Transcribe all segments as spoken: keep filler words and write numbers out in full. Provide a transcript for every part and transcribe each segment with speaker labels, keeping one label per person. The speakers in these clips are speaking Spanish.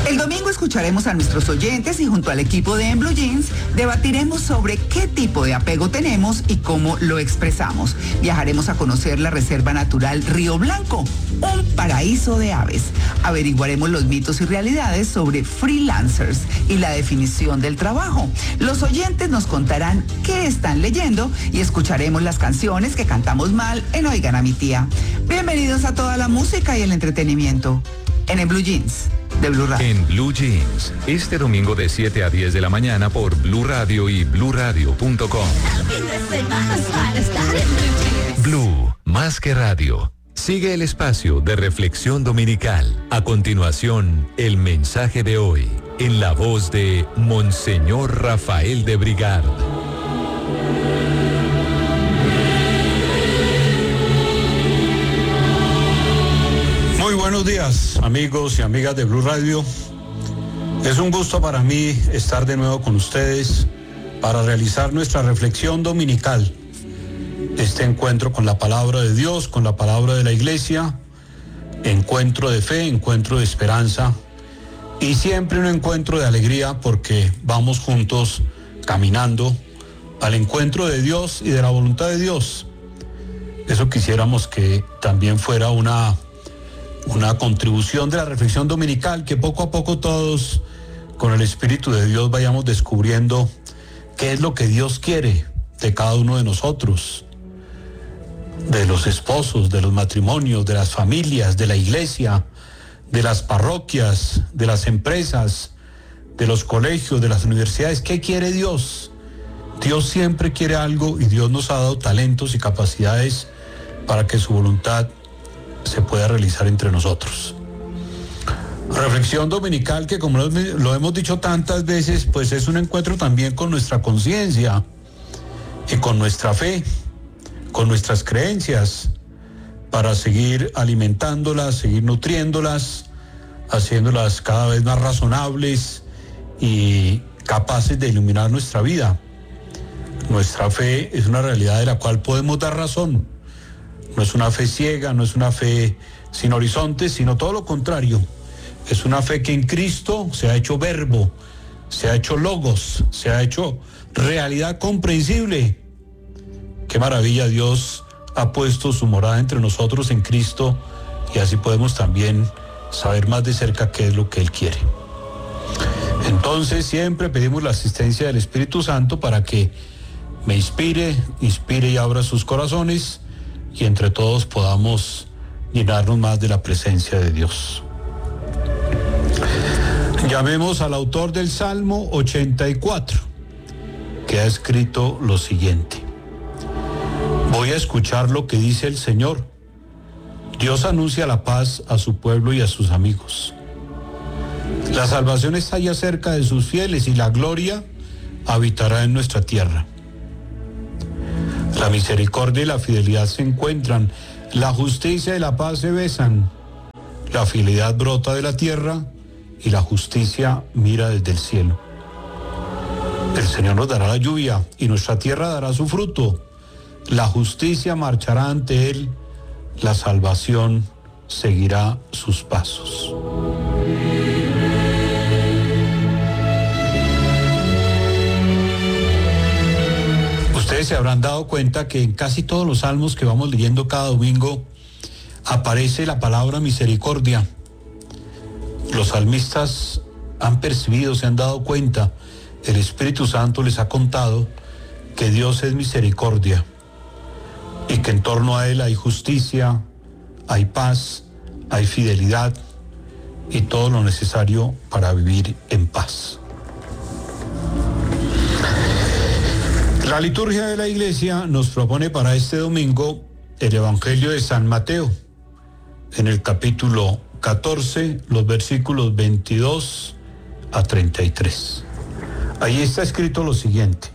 Speaker 1: El domingo escucharemos a nuestros oyentes y junto al equipo de En Blue Jeans debatiremos sobre qué tipo de apego tenemos y cómo lo expresamos. Viajaremos a conocer la Reserva Natural Río Blanco, un paraíso de aves. Averiguaremos los mitos y realidades sobre freelancers y la definición del trabajo. Los oyentes nos contarán qué están leyendo y escucharemos las canciones que cantamos mal en Oigan a mi tía. Bienvenidos a toda la música y el entretenimiento en En Blue Jeans de Blue Radio.
Speaker 2: En Blue Jeans, este domingo de siete a diez de la mañana por Blue Radio y blue radio punto com. Blue, más que radio. Sigue el espacio de reflexión dominical. A continuación, el mensaje de hoy, en la voz de Monseñor Rafael de Brigard.
Speaker 3: Muy buenos días, amigos y amigas de Blue Radio. Es un gusto para mí estar de nuevo con ustedes para realizar nuestra reflexión dominical. Este encuentro con la palabra de Dios, con la palabra de la iglesia, encuentro de fe, encuentro de esperanza y siempre un encuentro de alegría porque vamos juntos caminando al encuentro de Dios y de la voluntad de Dios. Eso quisiéramos que también fuera una, una contribución de la reflexión dominical, que poco a poco todos con el Espíritu de Dios vayamos descubriendo qué es lo que Dios quiere de cada uno de nosotros, de los esposos, de los matrimonios, de las familias, de la iglesia, de las parroquias, de las empresas, de los colegios, de las universidades. ¿Qué quiere Dios? Dios siempre quiere algo y Dios nos ha dado talentos y capacidades para que su voluntad se pueda realizar entre nosotros. Reflexión dominical que, como lo hemos dicho tantas veces, pues es un encuentro también con nuestra conciencia y con nuestra fe, con nuestras creencias, para seguir alimentándolas, seguir nutriéndolas, haciéndolas cada vez más razonables y capaces de iluminar nuestra vida. Nuestra fe es una realidad de la cual podemos dar razón. No es una fe ciega, no es una fe sin horizontes, sino todo lo contrario. Es una fe que en Cristo se ha hecho verbo, se ha hecho logos, se ha hecho realidad comprensible. Qué maravilla, Dios ha puesto su morada entre nosotros en Cristo y así podemos también saber más de cerca qué es lo que Él quiere. Entonces siempre pedimos la asistencia del Espíritu Santo para que me inspire, inspire y abra sus corazones y entre todos podamos llenarnos más de la presencia de Dios. Llamemos al autor del Salmo ochenta y cuatro, que ha escrito lo siguiente. Voy a escuchar lo que dice el Señor. Dios anuncia la paz a su pueblo y a sus amigos. La salvación está ya cerca de sus fieles y la gloria habitará en nuestra tierra. La misericordia y la fidelidad se encuentran, la justicia y la paz se besan. La fidelidad brota de la tierra y la justicia mira desde el cielo. El Señor nos dará la lluvia y nuestra tierra dará su fruto. La justicia marchará ante Él, la salvación seguirá sus pasos. Ustedes se habrán dado cuenta que en casi todos los salmos que vamos leyendo cada domingo aparece la palabra misericordia. Los salmistas han percibido, se han dado cuenta, el Espíritu Santo les ha contado que Dios es misericordia y que en torno a Él hay justicia, hay paz, hay fidelidad y todo lo necesario para vivir en paz. La liturgia de la Iglesia nos propone para este domingo el Evangelio de San Mateo, en el capítulo catorce, los versículos veintidós a treinta y tres. Ahí está escrito lo siguiente.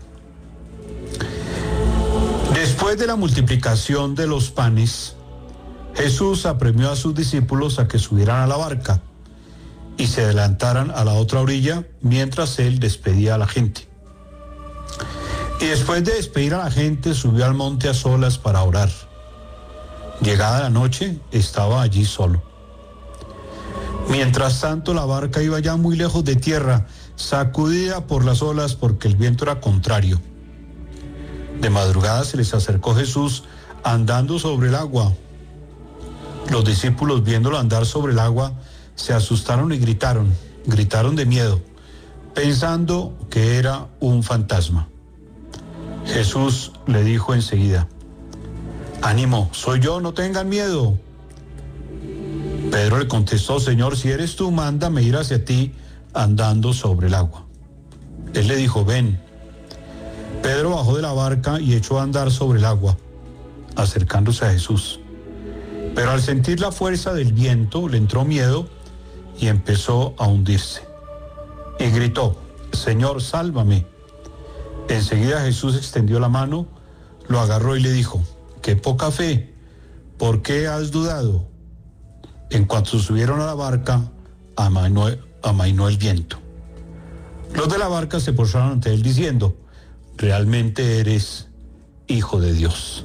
Speaker 3: Después de la multiplicación de los panes, Jesús apremió a sus discípulos a que subieran a la barca y se adelantaran a la otra orilla mientras él despedía a la gente. Y después de despedir a la gente, subió al monte a solas para orar. Llegada la noche, estaba allí solo. Mientras tanto, la barca iba ya muy lejos de tierra, sacudida por las olas porque el viento era contrario. De madrugada se les acercó Jesús andando sobre el agua. Los discípulos, viéndolo andar sobre el agua, se asustaron y gritaron, gritaron de miedo, pensando que era un fantasma. Jesús le dijo enseguida: ánimo, soy yo, no tengan miedo. Pedro le contestó: Señor, si eres tú, mándame ir hacia ti andando sobre el agua. Él le dijo: ven. Pedro bajó de la barca y echó a andar sobre el agua, acercándose a Jesús. Pero al sentir la fuerza del viento, le entró miedo y empezó a hundirse. Y gritó: Señor, sálvame. Enseguida Jesús extendió la mano, lo agarró y le dijo: qué poca fe, ¿por qué has dudado? En cuanto subieron a la barca, amainó, amainó el viento. Los de la barca se postraron ante él diciendo: realmente eres Hijo de Dios.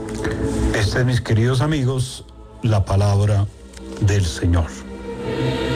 Speaker 3: Esta es, mis queridos amigos, la palabra del Señor.